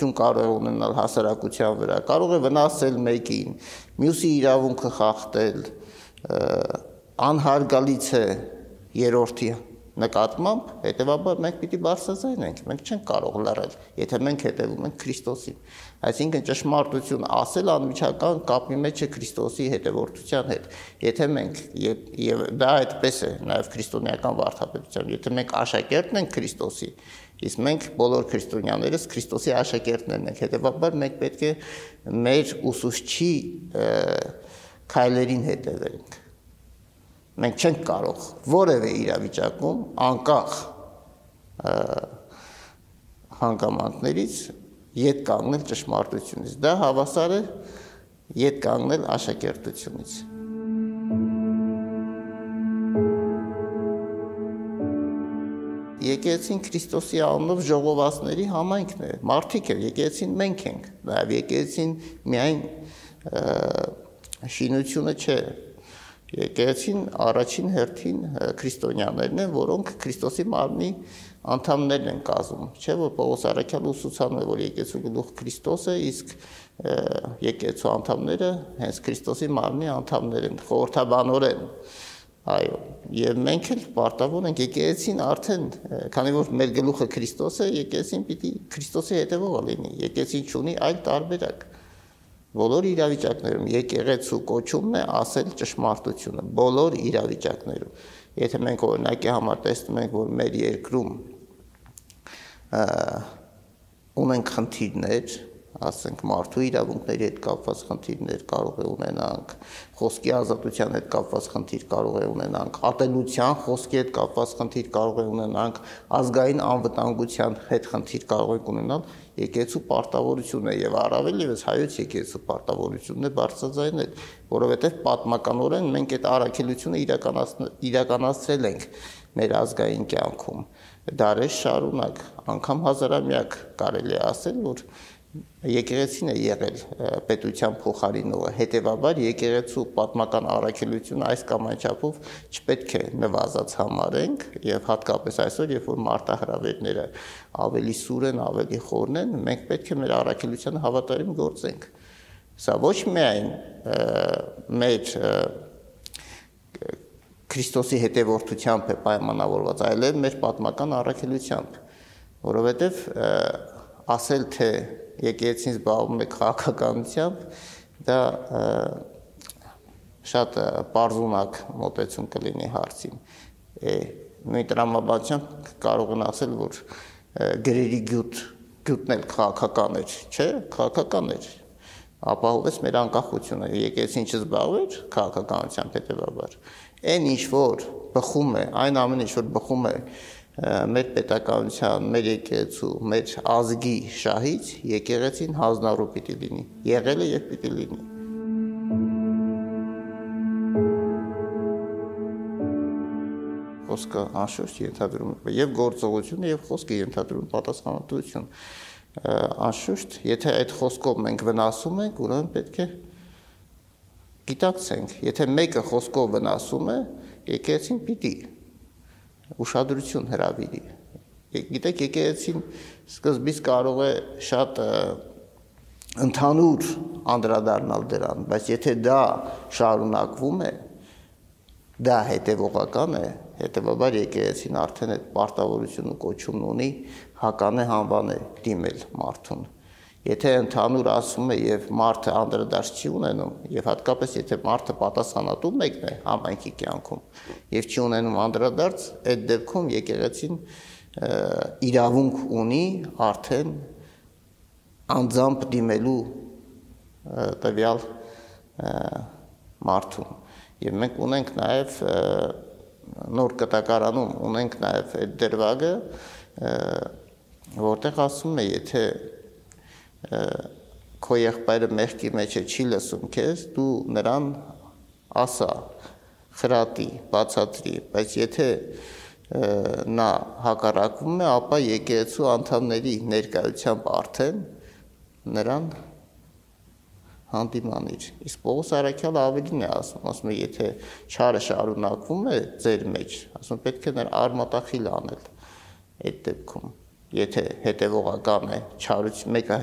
ազդեցություն կարող է ունենալ հասարակության վրա, կարող է վնասել մեկին, մյուսի իրավունքը խախտել, անհարգալից է երրորդի նկատմամբ, հետևաբար մենք պիտի բարձրաձայնենք, մենք չենք կարող լռել, եթե մենք հետևում ենք Քրիստոսին։ Այսինքն ճշմարտություն ասել անմիջական կապի մեջ է Քրիստոսի հետևորդության հետ։ Եթե մենք եւ դա այդպես է նաեւ քրիստոնեական վարդապետությամբ, եթե մենք աշակերտն ենք Քրիստոսի, իսկ մենք բոլոր քրիստոնյաներս Քրիստոսի աշակերտներն ենք, հետևաբար մենք պետք է մեր ուսուցչի քայլերին հետևենք։ Մենք չենք կարող որևէ իրավիճակում անկախ հանգամանքներից ետ կանգնել ճշմարտությունից։ Դա հավասար է ետ կանգնել աշակերտությունից։ Եկեղեցին Քրիստոսի անունով ժողովածների համայնքն է, մարդիկ են, եկեղեցին մենք ենք, նաև եկեղեցին միայն շինությունը չէ։ Եկեղեցին առաջին հերթին քրիստոնյաներն են, որոնք Քրիստոսի մարմնի անդամներն են կազմում, չէ՞ որ Պողոս առաքյալը ուսուցանում է, որ եկեղեցու գլուխ Քրիստոս է, իսկ եկեղեցու անդամները հենց Քրիստոսի մարմնի անդամներ են, խորհրդաբանորեն։ Այո, եւ մենք էլ պարտավոր ենք եկեղեցին արդեն, քանի որ մեր գլուխը Քրիստոս է, եկեղեցին պիտի Քրիստոսի հետևողը լինի, եկեղեցին չունի այլ տարբերակ։ Բոլոր իրավիճակներում եկեղեցու կոչումն է ասել ճշմարտությունը, բոլոր իրավիճակներում։ Եթե մենք օրինակի համար տեսնում ենք, որ մեր երկրում ունենք խնդիրներ, ասենք մարդու իրավունքների հետ կապված խնդիրներ կարող է ունենանք, խոսքի ազատության հետ կապված խնդիր կարող է ունենանք, ատելության խոսքի հետ կապված խնդիր կարող է ունենանք, ազգային անվտանգության հետ խնդիր կարող է ունենալ, եկեղեցու պարտավորությունն է եւ առավել եւս հայոց եկեղեցու պարտավորությունն է բարձրաձայնել, որովհետեւ պատմականորեն մենք այդ առաքելությունը իրականացրել ենք մեր ազգային կյանքում դարեր շարունակ, անգամ հազարամյակ կարելի է ասել, որ եկեղեցին է եղել պետության փոխարինողը, հետևաբար եկեղեցու պատմական առաքելությունը այս կամ այն չափով չպետք է նվազած համարենք եւ հատկապես այսօր, երբ որ մարտահրավերները ավելի սուր են, ավելի խորն են, մենք պետք է մեր առաքելությանը հավատարիմ գործենք։ Սա ոչ միայն մեր Քրիստոսի հետևորդությամբ է պայմանավորված, այլև մեր պատմական առաքելությամբ, որովհետեւ ասել թե եկեղեցին զբաղվում է քաղաքականությամբ, դա շատ պարզունակ մոտեցում կլինի հարցին։ Նույն տրամաբանությամբ կարող են ասել, որ գրերի գյուտն էլ քաղաքական էր, չէ, քաղաքական էր, ապահովեց մեր անկախությունը, եկեղեցին չզբաղվեր քաղաքականությամբ հետևաբար։ Այն ինչ որ բխում է, այն ամեն ինչ որ բխում է մեր պետականության, մեր եկեղեցու, մեր ազգի շահից եկեղեցին հանձնառու պիտի լինի, եղել է եւ պիտի լինի։ Խոսքը անշուշտ ենթադրում է եւ գործողությունը եւ խոսքը ենթադրում պատասխանատվություն։ Անշուշտ, եթե այդ խոսքով մենք վնասում ենք, ուրեմն պետք է գիտակցենք, եթե մեկը խոսքով վնասում է, եկեղեցին պիտի ուշադրություն հրավիրի։ Գիտեք, եկեղեցին սկզբից կարող է շատ ընդհանուր անդրադառնալ դրան, բայց եթե դա շարունակվում է, դա հետևողական է, հետևաբար եկեղեցին արդեն այդ պարտավորությունը կոչումն ունի հական է հանվան է դիմել մարդուն։ Եթե ընդհանուր ասում է եւ մարդը անդրադարձ չի ունենում, եւ հատկապես եթե մարդը պատասխանատու մեկն է համայնքի կյանքում եւ չի ունենում անդրադարձ, այդ դեպքում եկեղեցին իրավունք ունի արդեն անձամբ դիմելու տվյալ մարդուն։ Եվ մենք ունենք նաեւ նոր կտակարանում ունենք նաեւ այդ դրվագը, որտեղ ասում է, եթե քո եղբայրը մեղքի մեջ է, չի լսում քեզ, դու նրան ասա, խրատի, բացատրի, բայց եթե նա հակառակվում է, ապա եկեղեցու անդամների ներկայությամբ արդեն նրան հանդիմանիր։ Իսկ Պողոս առաքյալը ավելին է ասում է, եթե չարը շարունակվում է ձեր մեջ, ասում պետք է նրա արմատախիլ անել այդ դեպքում։ Եթե հետևողական է, մեկը